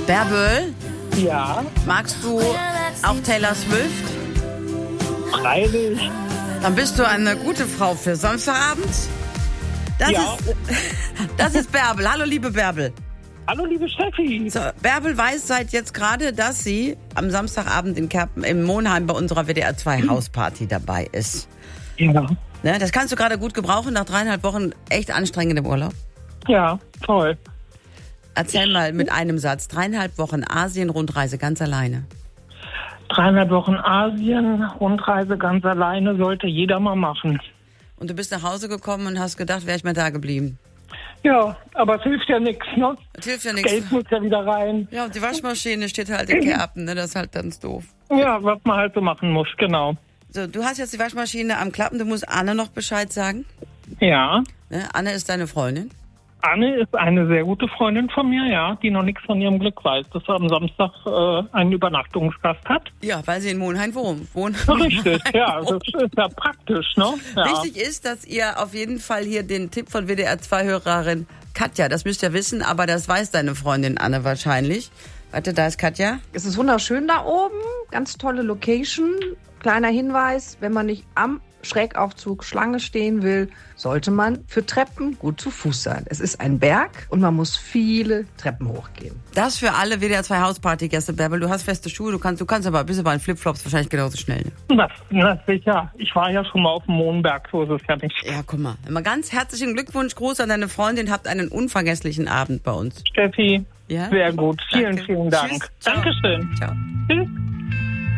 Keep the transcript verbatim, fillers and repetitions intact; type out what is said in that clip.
Bärbel, Ja, magst du auch Taylor Swift? freilich. Dann bist du eine gute Frau für Samstagabend. Das, Ja. ist, das ist Bärbel. Hallo, liebe Bärbel. Hallo, liebe Steffi. So, Bärbel weiß seit jetzt gerade, dass sie am Samstagabend in Kerpen im Monheim bei unserer W D R zwei Hausparty dabei ist. Ja. Ne, das kannst du gerade gut gebrauchen nach dreieinhalb Wochen echt anstrengendem Urlaub. Ja, toll. Erzähl mal mit einem Satz. Dreieinhalb Wochen Asien-Rundreise ganz alleine. Dreieinhalb Wochen Asien, Rundreise ganz alleine, sollte jeder mal machen. Und du bist nach Hause gekommen und hast gedacht, wäre ich mal da geblieben. Ja, aber es hilft ja nichts, ne? Das hilft ja nichts. Geld muss ja wieder rein. Ja, und die Waschmaschine steht halt in Kerpen, ne? Das ist halt ganz doof. Ja, was man halt so machen muss, genau. So, du hast jetzt die Waschmaschine am Klappen. Du musst Anne noch Bescheid sagen. Ja. Ne? Anne ist deine Freundin. Anne ist eine sehr gute Freundin von mir, ja, die noch nichts von ihrem Glück weiß, dass sie am Samstag äh, einen Übernachtungsgast hat. Ja, weil sie in Monheim wohnt. wohnt Richtig, ja, das ist ja praktisch, ne? Ja. Wichtig ist, dass ihr auf jeden Fall hier den Tipp von W D R zwei Hörerin Katja, das müsst ihr wissen, aber das weiß deine Freundin Anne wahrscheinlich. Warte, da ist Katja. Es ist wunderschön da oben, ganz tolle Location. Kleiner Hinweis, wenn man nicht am Schrägaufzug Schlange stehen will, sollte man für Treppen gut zu Fuß sein. Es ist ein Berg und man muss viele Treppen hochgehen. Das für alle W D R zwei Hausparty-Gäste, Bärbel. Du hast feste Schuhe, du kannst, du kannst aber bis bei den Flipflops wahrscheinlich genauso schnell. Ne? Na, na sicher, ich war ja schon mal auf dem Mohnberg, so ist es ja nicht. Ja, guck mal. Immer ganz herzlichen Glückwunsch, Gruß an deine Freundin. Habt einen unvergesslichen Abend bei uns. Steffi, Ja? sehr gut. Vielen, Danke. vielen Dank. Tschüss. Ciao. Dankeschön. Ciao. Tschüss.